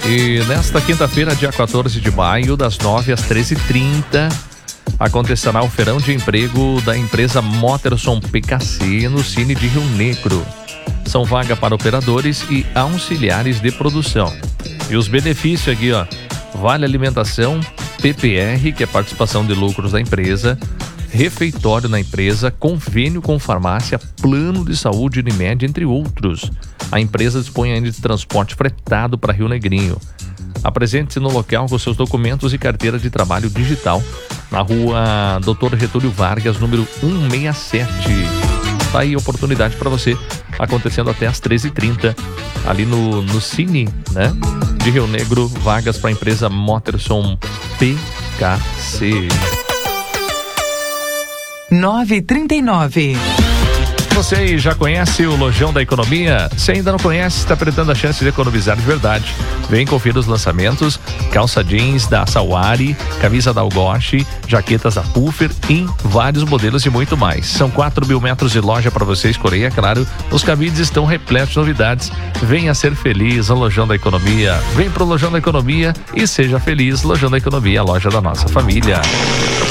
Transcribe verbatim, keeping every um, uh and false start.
E nesta quinta-feira, dia quatorze de maio, das nove às treze e trinta, acontecerá o feirão de emprego da empresa Motterson P K C no Cine de Rio Negro. São vagas para operadores e auxiliares de produção. E os benefícios aqui, ó, vale alimentação, P P R, que é participação de lucros da empresa, refeitório na empresa, convênio com farmácia, plano de saúde Unimed, entre outros. A empresa dispõe ainda de transporte fretado para Rio Negrinho. Apresente-se no local com seus documentos e carteira de trabalho digital, na rua doutor Getúlio Vargas, número cento e sessenta e sete. Tá aí a oportunidade para você, acontecendo até às treze e trinta, ali no, no Cine, né, de Rio Negro, vagas para a empresa Motterson P K C. nove e trinta e nove. Você já conhece o Lojão da Economia? Se ainda não conhece, está perdendo a chance de economizar de verdade. Vem conferir os lançamentos: calça jeans da Sawari, camisa da Algoche, jaquetas da Puffer, em vários modelos e muito mais. São quatro mil metros de loja para você escolher, é claro. Os cabides estão repletos de novidades. Venha ser feliz no Lojão da Economia. Vem pro Lojão da Economia e seja feliz. Lojão da Economia, a loja da nossa família.